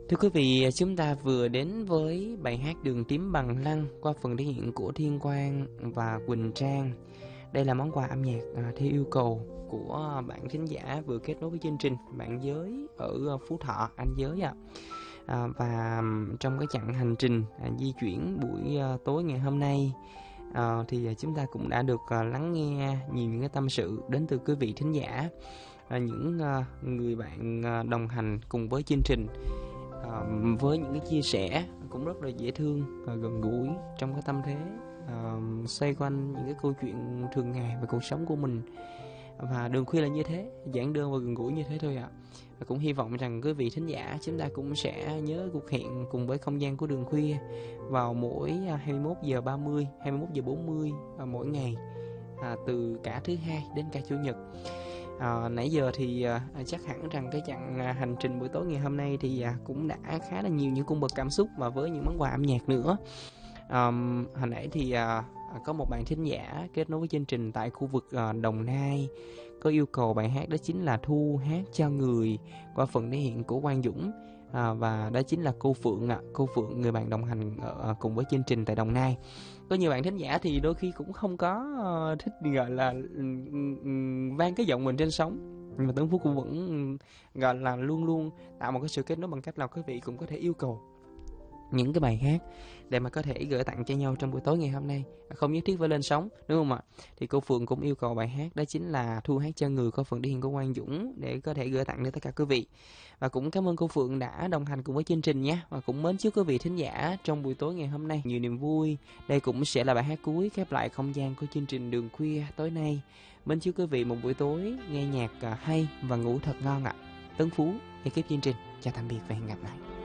Thưa quý vị, chúng ta vừa đến với bài hát Đường Tím Bằng Lăng qua phần thể hiện của Thiên Quang và Quỳnh Trang. Đây là món quà âm nhạc theo yêu cầu của bạn thính giả vừa kết nối với chương trình, bạn Giới ở Phú Thọ, anh Giới ạ. Và trong cái chặng hành trình di chuyển buổi tối ngày hôm nay thì chúng ta cũng đã được lắng nghe nhiều những cái tâm sự đến từ quý vị thính giả, những người bạn đồng hành cùng với chương trình, với những cái chia sẻ cũng rất là dễ thương và gần gũi trong cái tâm thế xoay quanh những cái câu chuyện thường ngày về cuộc sống của mình. Và Đường Khuya là như thế, giản đơn và gần gũi như thế thôi ạ. Và cũng hy vọng rằng quý vị thính giả chúng ta cũng sẽ nhớ cuộc hẹn cùng với không gian của Đường Khuya vào mỗi 21 giờ 30, 21 giờ 40 mỗi ngày, từ cả thứ hai đến cả chủ nhật. Nãy giờ thì chắc hẳn rằng cái chặng hành trình buổi tối ngày hôm nay thì cũng đã khá là nhiều những cung bậc cảm xúc và với những món quà âm nhạc nữa. Hồi nãy thì có một bạn thính giả kết nối với chương trình tại khu vực Đồng Nai có yêu cầu bài hát đó chính là Thu Hát Cho Người qua phần thể hiện của Quang Dũng, và đó chính là cô Phượng ạ. Cô Phượng, người bạn đồng hành cùng với chương trình tại Đồng Nai. Có nhiều bạn thính giả thì đôi khi cũng không có thích gọi là vang cái giọng mình trên sóng, nhưng mà Tuấn Phú cũng vẫn gọi là luôn luôn tạo một cái sự kết nối bằng cách là quý vị cũng có thể yêu cầu những cái bài hát để mà có thể gửi tặng cho nhau trong buổi tối ngày hôm nay, không nhất thiết phải lên sóng, đúng không ạ? Thì cô Phượng cũng yêu cầu bài hát đó chính là Thu Hát Cho Người có phần thể hiện của Quang Dũng để có thể gửi tặng đến tất cả quý vị. Và cũng cảm ơn cô Phượng đã đồng hành cùng với chương trình nhé. Và cũng mến chúc quý vị thính giả trong buổi tối ngày hôm nay nhiều niềm vui. Đây cũng sẽ là bài hát cuối khép lại không gian của chương trình Đường Khuya tối nay. Mến chúc quý vị một buổi tối nghe nhạc hay và ngủ thật ngon ạ. Tấn Phú, ekip chương trình chào tạm biệt và hẹn gặp lại.